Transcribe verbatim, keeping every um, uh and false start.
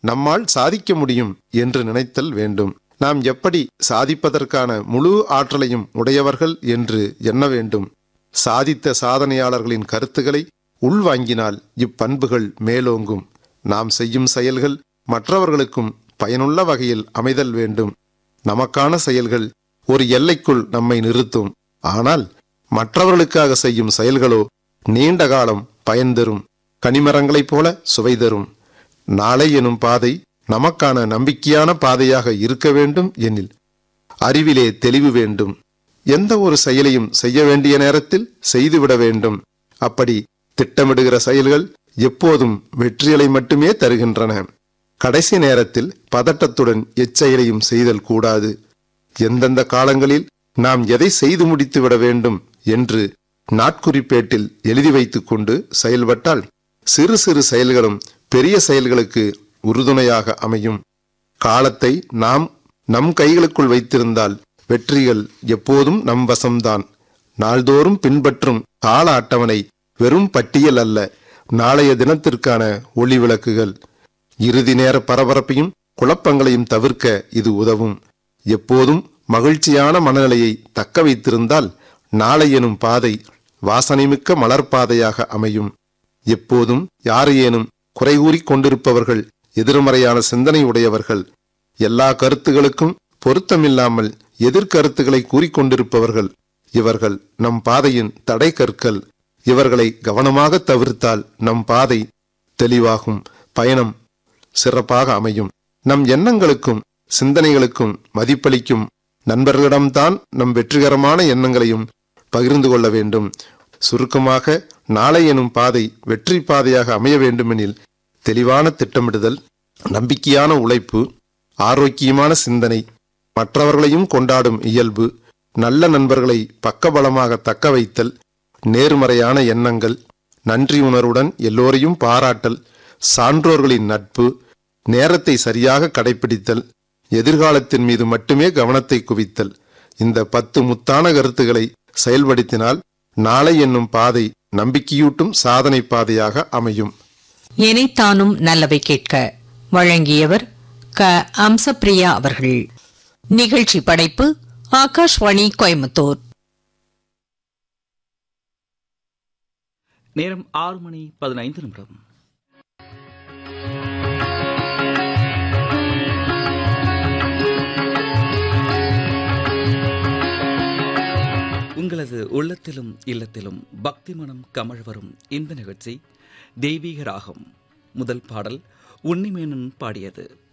நம்மால் சாதிக்க முடியும் என்று நினைத்தல் வேண்டும். நாம் எப்படி சாதிப்பதற்கான முழு ஆற்றலையும் உடையவர்கள் என்று எண்ண வேண்டும். சாதித்த சாதனையாளர்களின் கருத்துக்களை உள்வாங்கினால் இப்பண்புகள் மேலோங்கும். நாம் செய்யும் செயல்கள் மற்றவர்களுக்கும் பயனுள்ள வகையில் அமைதல் வேண்டும். நமக்கான செயல்கள் ஒரு எல்லைக்குள் நம்மை நிறுத்தும். ஆனால் மற்றவர்களுக்காக செய்யும் செயல்களோ நீண்ட காலம் பயன் தரும், கனிமரங்களைப் போல சுவை தரும். நாளை எனும் பாதை நமக்கான நம்பிக்கையான பாதையாக இருக்க வேண்டும் எனில் அறிவிலே தெளிவு வேண்டும். எந்த ஒரு செயலையும் செய்ய வேண்டிய நேரத்தில் செய்துவிட வேண்டும். அப்படி திட்டமிடுகிற செயல்கள் எப்போதும் வெற்றிகளை மட்டுமே தருகின்றன. கடைசி நேரத்தில் பதட்டத்துடன் எச்செயலையும் செய்தல் கூடாது. எந்தெந்த காலங்களில் நாம் எதை செய்து முடித்து விட வேண்டும் என்று நாட்குறிப்பேட்டில் எழுதி வைத்துக் கொண்டு செயல்பட்டால் சிறு சிறு செயல்களும் பெரிய செயல்களுக்கு உறுதுணையாக அமையும். காலத்தை நாம் நம் கைகளுக்குள் வைத்திருந்தால் வெற்றிகள் எப்போதும் நம் வசம்தான். நாள்தோறும் பின்பற்றும் கால அட்டவணை வெறும் பட்டியல் அல்ல, நாளைய தினத்திற்கான ஒளி விளக்குகள். இறுதி நேர பரபரப்பையும் குழப்பங்களையும் தவிர்க்க இது உதவும். எப்போதும் மகிழ்ச்சியான மனநிலையை தக்க வைத்திருந்தால் நாளை எனும் பாதை வாசனைமிக்க மலர்பாதையாக அமையும். எப்போதும் யாரையேனும் குறைகூறி கொண்டிருப்பவர்கள் எதிர்மறையான சிந்தனை உடையவர்கள். எல்லா கருத்துகளுக்கும் பொருத்தமில்லாமல் எதிர்கருத்துக்களை கூறிக்கொண்டிருப்பவர்கள். இவர்கள் நம் பாதையின் தடை கற்கள். இவர்களை கவனமாக தவிர்த்தால் நம் பாதை தெளிவாகும், பயணம் சிறப்பாக அமையும். நம் எண்ணங்களுக்கும் சிந்தனைகளுக்கும் மதிப்பளிக்கும் நண்பர்களிடம்தான் நம் வெற்றிகரமான எண்ணங்களையும் பகிர்ந்து கொள்ள வேண்டும். சுருக்கமாக, நாளை எனும் பாதை வெற்றி பாதையாக அமைய வேண்டுமெனில் தெளிவான திட்டமிடுதல், நம்பிக்கையான உழைப்பு, ஆரோக்கியமான சிந்தனை, மற்றவர்களையும் கொண்டாடும் இயல்பு, நல்ல நண்பர்களை பக்கபலமாக தக்க வைத்தல், நேர்மறையான எண்ணங்கள், நன்றி உணர்வுடன் எல்லோரையும் பாராட்டல், சான்றோர்களின் நட்பு, நேரத்தை சரியாக கடைபிடித்தல், எதிர்காலத்தின் மீது மட்டுமே கவனத்தை குவித்தல். இந்த பத்து முத்தான கருத்துக்களை செயல்படுத்தினால் நாளை என்னும் பாதை நம்பிக்கையூட்டும் சாதனை பாதையாக அமையும். இணைத்தானும் நல்லவை கேட்க வழங்கியவர் க அம்சப்பிரியா அவர்கள். நிகழ்ச்சி படைப்பு ஆகாஷ்வாணி கோயம்புத்தூர். நேரம் ஆறு மணி பதினைந்து நிமிடம். உங்களது உள்ளத்திலும் இல்லத்திலும் பக்தி மனம் கமழ் வரும் இந்த நிகழ்ச்சி தெய்வீக ராகம். முதல் பாடல் உன்னிமேனன் பாடியது.